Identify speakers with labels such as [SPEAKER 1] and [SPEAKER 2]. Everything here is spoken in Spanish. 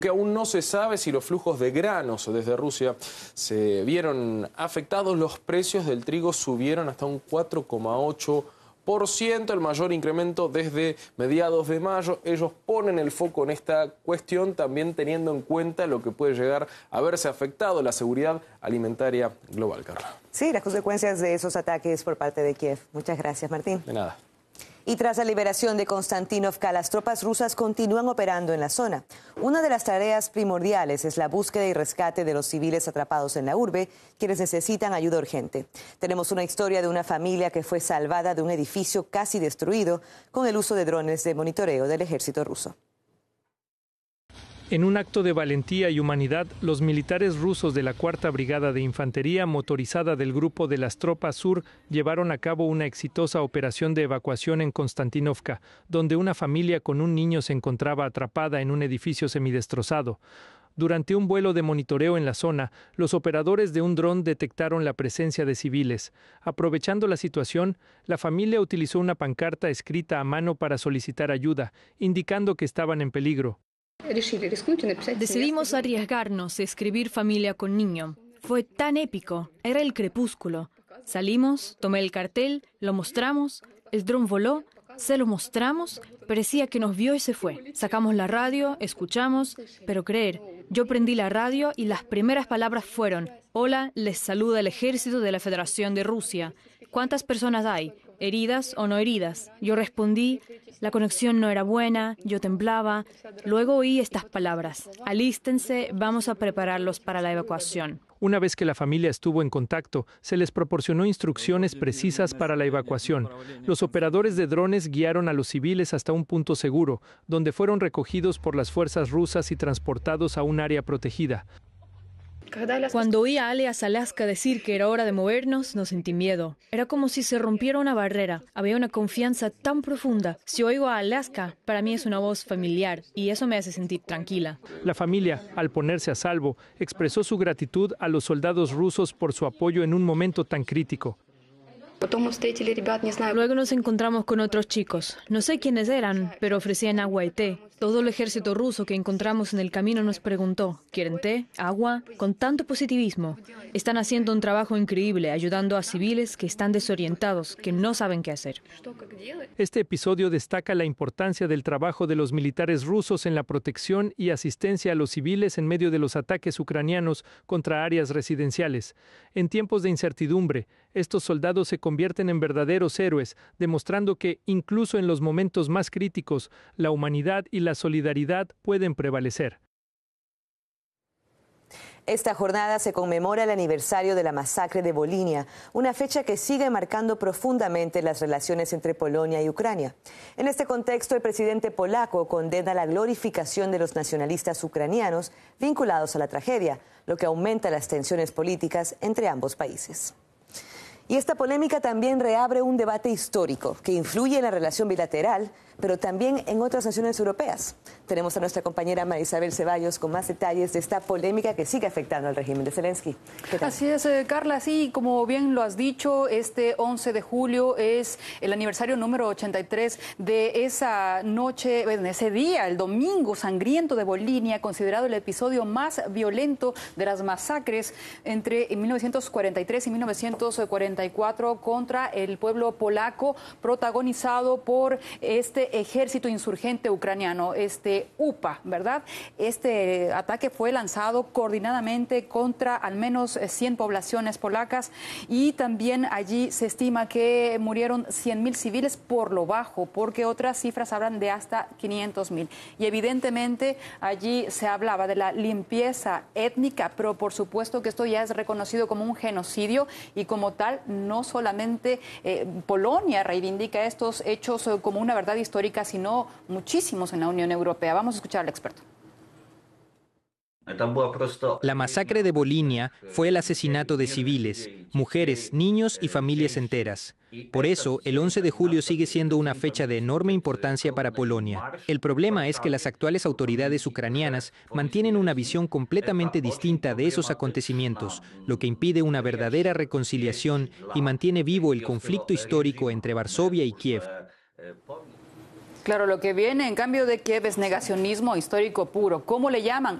[SPEAKER 1] Que aún no se sabe si los flujos de granos desde Rusia se vieron afectados. Los precios del trigo subieron hasta un 4,8%, el mayor incremento desde mediados de mayo. Ellos ponen el foco en esta cuestión, también teniendo en cuenta lo que puede llegar a verse afectado la seguridad alimentaria global, Carla.
[SPEAKER 2] Sí, las consecuencias de esos ataques por parte de Kiev. Muchas gracias, Martín.
[SPEAKER 1] De nada.
[SPEAKER 2] Y tras la liberación de Konstantinovka, las tropas rusas continúan operando en la zona. Una de las tareas primordiales es la búsqueda y rescate de los civiles atrapados en la urbe, quienes necesitan ayuda urgente. Tenemos una historia de una familia que fue salvada de un edificio casi destruido con el uso de drones de monitoreo del ejército ruso.
[SPEAKER 3] En un acto de valentía y humanidad, los militares rusos de la 4ª Brigada de Infantería motorizada del Grupo de las Tropas Sur llevaron a cabo una exitosa operación de evacuación en Konstantinovka, donde una familia con un niño se encontraba atrapada en un edificio semidestrozado. Durante un vuelo de monitoreo en la zona, los operadores de un dron detectaron la presencia de civiles. Aprovechando la situación, la familia utilizó una pancarta escrita a mano para solicitar ayuda, indicando que estaban en peligro.
[SPEAKER 4] Decidimos arriesgarnos a escribir familia con niño. Fue tan épico, era el crepúsculo. Salimos, tomé el cartel, lo mostramos, el dron voló, se lo mostramos, parecía que nos vio y se fue. Sacamos la radio, escuchamos, pero creer, yo prendí la radio y las primeras palabras fueron: hola, les saluda el ejército de la Federación de Rusia. ¿Cuántas personas hay? ¿Heridas o no heridas? Yo respondí, la conexión no era buena, yo temblaba. Luego oí estas palabras: alístense, vamos a prepararlos para la evacuación.
[SPEAKER 3] Una vez que la familia estuvo en contacto, se les proporcionó instrucciones precisas para la evacuación. Los operadores de drones guiaron a los civiles hasta un punto seguro, donde fueron recogidos por las fuerzas rusas y transportados a un área protegida.
[SPEAKER 4] Cuando oí a alias Alaska decir que era hora de movernos, no sentí miedo. Era como si se rompiera una barrera. Había una confianza tan profunda. Si oigo a Alaska, para mí es una voz familiar y eso me hace sentir tranquila.
[SPEAKER 3] La familia, al ponerse a salvo, expresó su gratitud a los soldados rusos por su apoyo en un momento tan crítico.
[SPEAKER 4] Luego nos encontramos con otros chicos. No sé quiénes eran, pero ofrecían agua y té. Todo el ejército ruso que encontramos en el camino nos preguntó: ¿quieren té? ¿Agua? Con tanto positivismo. Están haciendo un trabajo increíble, ayudando a civiles que están desorientados, que no saben qué hacer.
[SPEAKER 3] Este episodio destaca la importancia del trabajo de los militares rusos en la protección y asistencia a los civiles en medio de los ataques ucranianos contra áreas residenciales. En tiempos de incertidumbre, estos soldados se convierten en verdaderos héroes, demostrando que, incluso en los momentos más críticos, la humanidad y la solidaridad pueden prevalecer.
[SPEAKER 2] Esta jornada se conmemora el aniversario de la masacre de Volhynia, una fecha que sigue marcando profundamente las relaciones entre Polonia y Ucrania. En este contexto, el presidente polaco condena la glorificación de los nacionalistas ucranianos vinculados a la tragedia, lo que aumenta las tensiones políticas entre ambos países. Y esta polémica también reabre un debate histórico que influye en la relación bilateral, pero también en otras naciones europeas. Tenemos a nuestra compañera María Isabel Ceballos con más detalles de esta polémica que sigue afectando al régimen de Zelensky. ¿Qué tal?
[SPEAKER 5] Así es, Carla, sí, como bien lo has dicho, este 11 de julio es el aniversario número 83 de esa noche, en ese día, el domingo sangriento de Volhynia, considerado el episodio más violento de las masacres entre 1943 y 1944 contra el pueblo polaco, protagonizado por este ejército insurgente ucraniano, este UPA, ¿verdad? Este ataque fue lanzado coordinadamente contra al menos 100 poblaciones polacas y también allí se estima que murieron 100.000 civiles por lo bajo, porque otras cifras hablan de hasta 500.000. Y evidentemente allí se hablaba de la limpieza étnica, pero por supuesto que esto ya es reconocido como un genocidio y como tal no solamente Polonia reivindica estos hechos como una verdad histórica, sino muchísimos en la Unión Europea. Vamos a escuchar al experto.
[SPEAKER 6] La masacre de Volhynia fue el asesinato de civiles, mujeres, niños y familias enteras. Por eso, el 11 de julio sigue siendo una fecha de enorme importancia para Polonia. El problema es que las actuales autoridades ucranianas mantienen una visión completamente distinta de esos acontecimientos, lo que impide una verdadera reconciliación y mantiene vivo el conflicto histórico entre Varsovia y Kiev.
[SPEAKER 5] Claro, lo que viene en cambio de Kiev es negacionismo histórico puro. ¿Cómo le llaman?